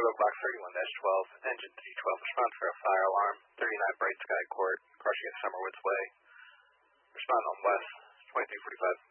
Box 31-12, engine D12, respond for a fire alarm, 39 Bright Sky Court, crossing at Summerwoods Way. Respond on West, 2245.